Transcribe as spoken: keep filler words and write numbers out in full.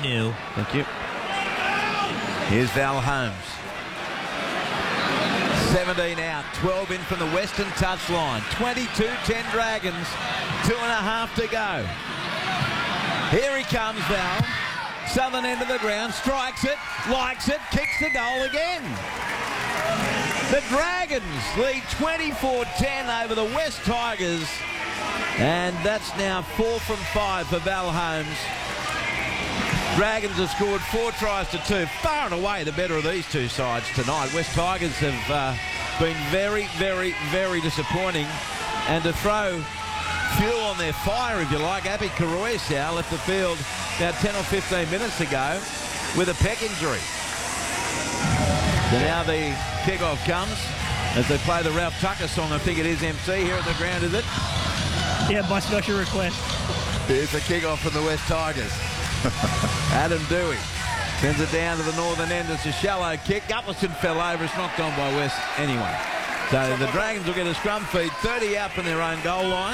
nil. Thank you. Here's Val Holmes. seventeen out, twelve in from the western touchline. twenty-two ten Dragons, two and a half to go. Here he comes, Val. Southern end of the ground, strikes it, likes it, kicks the goal again. The Dragons lead twenty-four ten over the West Tigers. And that's now four from five for Val Holmes. Dragons have scored four tries to two. Far and away the better of these two sides tonight. West Tigers have uh, been very, very, very disappointing. And to throw fuel on their fire, if you like, Abby Karoyasau left the field about ten or fifteen minutes ago with a pec injury. So now the kickoff comes as they play the Ralph Tucker song. I think it is M C here at the ground, is it? Yeah, by special request. Here's the kickoff from the West Tigers. Adam Dewey sends it down to the northern end. It's a shallow kick. Gutlerson fell over. It's knocked on by West anyway. So the Dragons will get a scrum feed. thirty out from their own goal line.